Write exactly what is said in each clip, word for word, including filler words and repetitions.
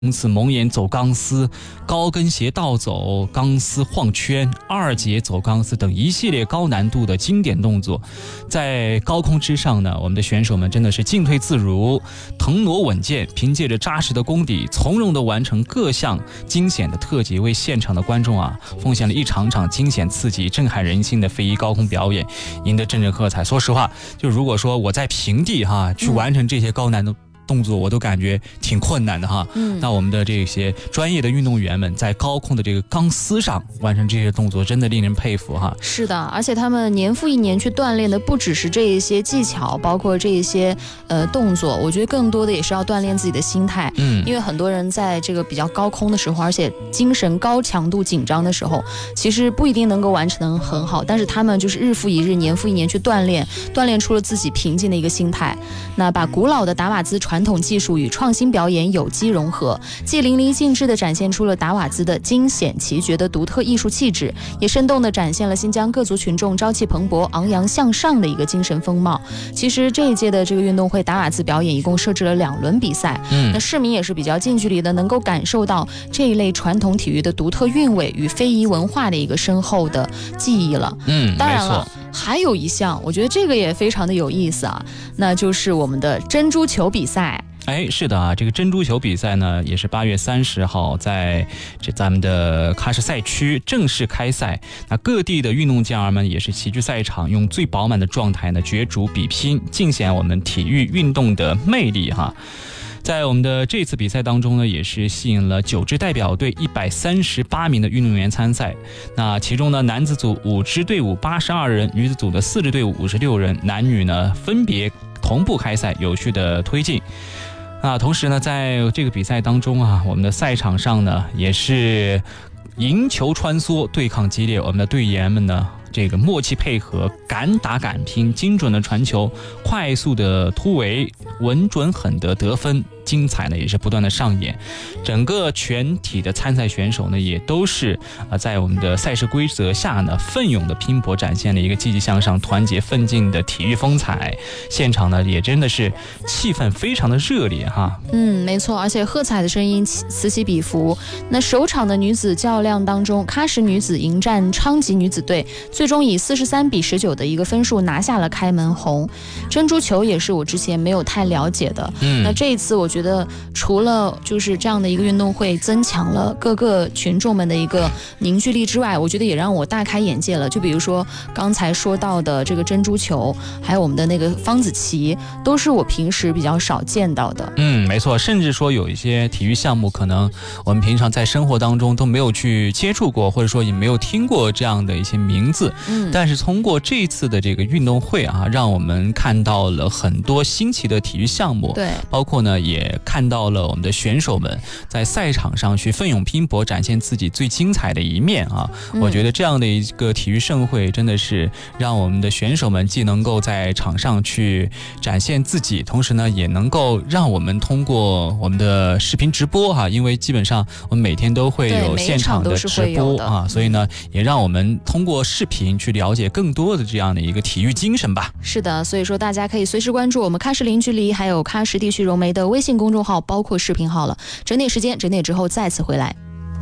因此蒙眼走钢丝、高跟鞋倒走、钢丝晃圈、二节走钢丝等一系列高难度的经典动作，在高空之上呢，我们的选手们真的是进退自如、腾挪稳健，凭借着扎实的功底，从容地完成各项惊险的特技，为现场的观众啊奉献了一场场惊险刺激、震撼人心的飞移高空表演，赢得阵阵喝彩。说实话，就如果说我在平地哈去完成这些高难度动作，我都感觉挺困难的哈。嗯，那我们的这些专业的运动员们在高空的这个钢丝上完成这些动作，真的令人佩服哈。 是的，而且他们年复一年去锻炼的不只是这一些技巧，包括这一些呃动作，我觉得更多的也是要锻炼自己的心态。嗯，因为很多人在这个比较高空的时候，而且精神高强度紧张的时候，其实不一定能够完成得很好，但是他们就是日复一日、年复一年去锻炼，锻炼出了自己平静的一个心态。那把古老的达瓦兹传统技术与创新表演有机融合，既淋漓尽致地展现出了达瓦兹的惊险奇绝的独特艺术气质，也生动地展现了新疆各族群众朝气蓬勃、昂扬向上的一个精神风貌。其实这一届的这个运动会达瓦兹表演一共设置了两轮比赛，嗯，那市民也是比较近距离的能够感受到这一类传统体育的独特韵味与非遗文化的一个深厚的记忆了。嗯，当然了，还有一项，我觉得这个也非常的有意思啊，那就是我们的珍珠球比赛。 哎，是的啊，这个珍珠球比赛呢，也是八月三十号在这咱们的喀什赛区正式开赛。那各地的运动健儿们也是齐聚赛场，用最饱满的状态呢角逐比拼，尽显我们体育运动的魅力哈。在我们的这次比赛当中呢，也是吸引了九支代表队一百三十八名的运动员参赛。那其中呢，男子组五支队伍八十二人，女子组的四支队伍五十六人，男女呢分别同步开赛，有序的推进。啊，同时呢，在这个比赛当中啊，我们的赛场上呢也是赢球穿梭，对抗激烈，我们的队员们呢这个默契配合，敢打敢拼，精准的传球，快速的突围，稳准狠的得分，精彩呢也是不断的上演。整个全体的参赛选手呢也都是啊在我们的赛事规则下呢奋勇的拼搏，展现了一个积极向上、团结奋进的体育风采。现场呢也真的是气氛非常的热烈哈。 嗯，没错，而且喝彩的声音此起彼伏。那首场的女子较量当中，喀什女子迎战昌吉女子队，最终以四十三比十九的一个分数拿下了开门红。珍珠球也是我之前没有太了解的，嗯，那这一次我觉得除了就是这样的一个运动会增强了各个群众们的一个凝聚力之外，我觉得也让我大开眼界了。就比如说刚才说到的这个珍珠球，还有我们的那个方子棋，都是我平时比较少见到的。 嗯，没错，甚至说有一些体育项目可能我们平常在生活当中都没有去接触过，或者说也没有听过这样的一些名字，嗯，但是通过这次的这个运动会啊，让我们看到了很多新奇的体育项目， 对， 包括呢也看到了我们的选手们在赛场上去奋勇拼搏，展现自己最精彩的一面啊！嗯、我觉得这样的一个体育盛会真的是让我们的选手们既能够在场上去展现自己，同时呢也能够让我们通过我们的视频直播哈、啊，因为基本上我们每天都会有现场的直播啊，所以呢也让我们通过视频去了解更多的这样的一个体育精神吧。 是的，所以说大家可以随时关注我们喀什零距离还有喀什地区融媒的微信公众号，包括视频号了。整点时间，整点之后再次回来。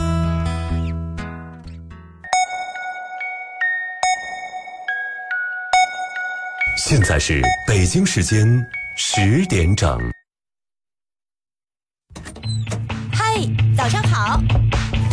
现在是北京时间十点整。 嗨，早上好，